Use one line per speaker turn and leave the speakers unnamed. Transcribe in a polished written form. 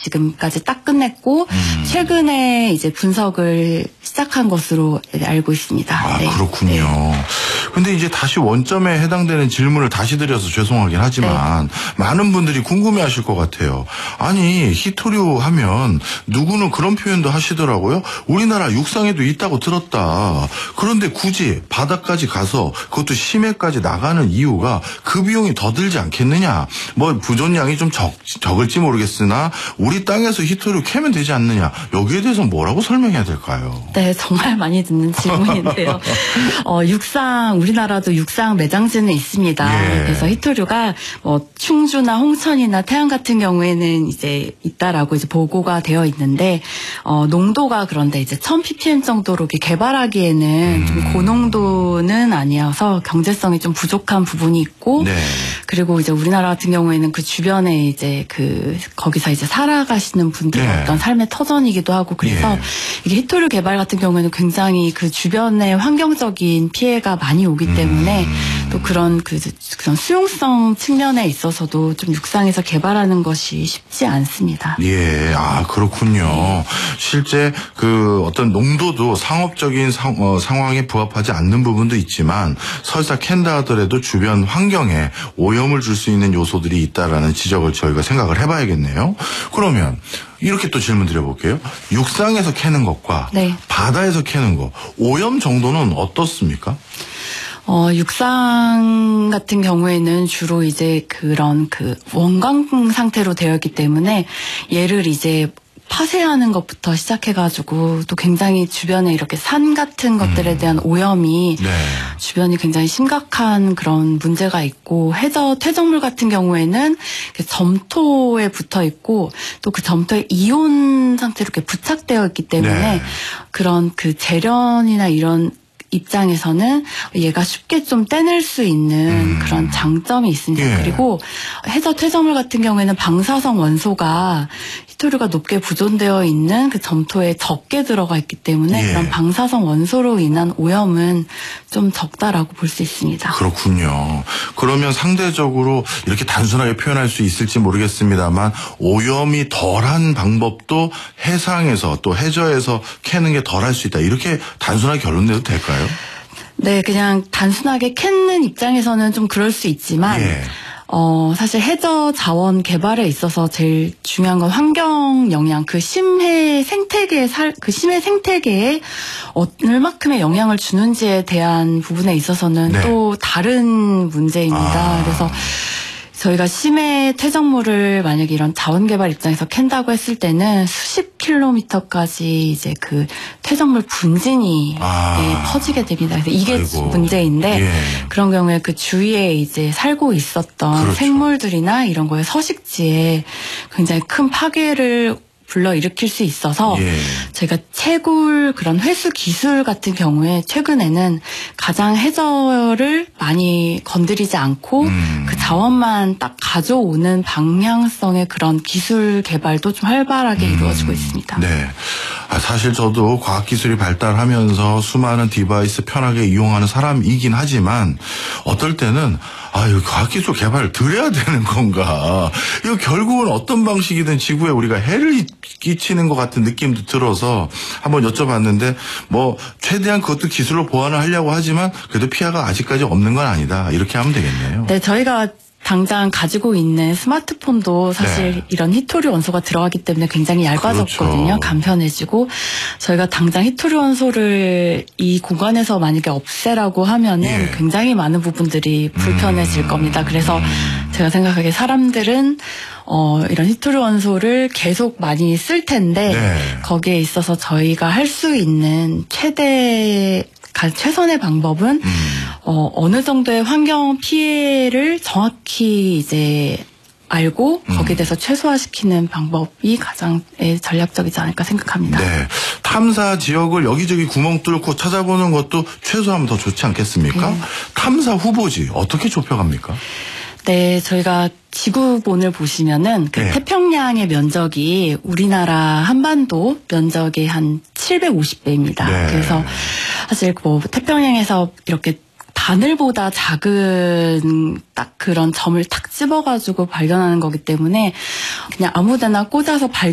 지금까지 딱 끝냈고 최근에 이제 분석을 시작한 것으로 알고 있습니다.
아,
네.
그렇군요.
네.
근데 이제 다시 원점에 해당되는 질문을 다시 드려서 죄송하긴 하지만 많은 분들이 궁금해하실 것 같아요. 아니 히토류 하면 누구는 그런 표현도 하시더라고요. 우리나라 육상에도 있다고 들었다. 그런데 굳이 바다까지 가서 그것도 심해까지 나가는 이유가 그 비용이 더 들지 않겠느냐. 뭐 부존량이 좀 적을지 모르겠으나 우리 땅에서 히토류 캐면 되지 않느냐. 여기에 대해서 뭐라고 설명해야 될까요?
네, 정말 많이 듣는 질문인데요. 우리나라도 육상 매장지는 있습니다.
예.
그래서 히토류가 뭐 충주나 홍천이나 태안 같은 경우에는 이제 있다라고 이제 보고가 되어 있는데, 농도가 그런데 이제 1000ppm 정도로 개발하기에는 좀 고농도는 아니어서 경제성이 좀 부족한 부분이 있고,
네.
그리고 이제 우리나라 같은 경우에는 그 주변에 이제 거기서 이제 살아가시는 분들의
네.
어떤 삶의 터전이기도 하고, 그래서
예.
이게 히토류 개발 같은 경우에는 굉장히 그 주변의 환경적인 피해가 많이 오기 때문에 또 그런 수용성 측면에 있어서도 좀 육상에서 개발하는 것이 쉽지 않습니다.
예, 아, 그렇군요. 실제 어떤 농도도 상업적인 상황에 부합하지 않는 부분도 있지만 설사 캔다 하더라도 주변 환경에 오염을 줄 수 있는 요소들이 있다라는 지적을 저희가 생각을 해봐야겠네요. 그러면 이렇게 또 질문 드려볼게요. 육상에서 캐는 것과
네.
바다에서 캐는 것, 오염 정도는 어떻습니까?
육상 같은 경우에는 주로 이제 그런 원광 상태로 되어 있기 때문에 얘를 이제 파쇄하는 것부터 시작해가지고 또 굉장히 주변에 이렇게 산 같은 것들에 대한 오염이
네.
주변이 굉장히 심각한 그런 문제가 있고, 퇴적물 같은 경우에는 점토에 붙어 있고 또 그 점토에 이온 상태로 이렇게 부착되어 있기 때문에
네.
그런 재련이나 이런 입장에서는 얘가 쉽게 좀 떼낼 수 있는 그런 장점이 있습니다.
예.
그리고 퇴적물 같은 경우에는 방사성 원소가 히토류가 높게 보존되어 있는 그 점토에 적게 들어가 있기 때문에
예.
그런 방사성 원소로 인한 오염은 좀 적다라고 볼 수 있습니다.
그렇군요. 그러면 상대적으로 이렇게 단순하게 표현할 수 있을지 모르겠습니다만 오염이 덜한 방법도 해상에서 또 해저에서 캐는 게 덜할 수 있다. 이렇게 단순하게 결론 내도 될까요?
네, 그냥 단순하게 캐는 입장에서는 좀 그럴 수 있지만
예.
사실 해저 자원 개발에 있어서 제일 중요한 건 환경 영향, 심해 생태계에 얼마큼의 영향을 주는지에 대한 부분에 있어서는
네.
또 다른 문제입니다. 그래서 저희가 심해 퇴적물을 만약에 이런 자원 개발 입장에서 캔다고 했을 때는 수십 킬로미터까지 이제 퇴적물 분진이 퍼지게 됩니다. 그래서 이게
아이고.
문제인데
예.
그런 경우에 그 주위에 이제 살고 있었던
그렇죠.
생물들이나 이런 거에 서식지에 굉장히 큰 파괴를 불러일으킬 수 있어서 저희가 채굴 그런 회수 기술 같은 경우에 최근에는 가장 해저를 많이 건드리지 않고 그 자원만 딱 가져오는 방향성의 그런 기술 개발도 좀 활발하게 이루어지고 있습니다.
네. 사실 저도 과학기술이 발달하면서 수많은 디바이스 편하게 이용하는 사람이긴 하지만 어떨 때는 이거 과학기술 개발을 들여야 되는 건가. 이거 결국은 어떤 방식이든 지구에 우리가 해를 끼치는 것 같은 느낌도 들어서 한번 여쭤봤는데 최대한 그것도 기술로 보완을 하려고 하지만 그래도 피해가 아직까지 없는 건 아니다. 이렇게 하면 되겠네요.
네, 저희가 당장 가지고 있는 스마트폰도 사실 이런 히토류 원소가 들어가기 때문에 굉장히 얇아졌거든요.
그렇죠.
간편해지고 저희가 당장 히토류 원소를 이 공간에서 만약에 없애라고 하면은 굉장히 많은 부분들이 불편해질 겁니다. 그래서 제가 생각하기에 사람들은 이런 히토류 원소를 계속 많이 쓸 텐데 거기에 있어서 저희가 할 수 있는 최선의 방법은 어느 정도의 환경 피해를 정확히 이제 알고 거기에 대해서 최소화시키는 방법이 가장 전략적이지 않을까 생각합니다.
네. 탐사 지역을 여기저기 구멍 뚫고 찾아보는 것도 최소하면 더 좋지 않겠습니까? 탐사 후보지 어떻게 좁혀갑니까?
네, 저희가 지구본을 보시면은 태평양의 면적이 우리나라 한반도 면적의 한 750배입니다. 그래서 사실 태평양에서 이렇게 바늘보다 작은 딱 그런 점을 탁 집어가지고 발견하는 거기 때문에 그냥 아무데나 꽂아서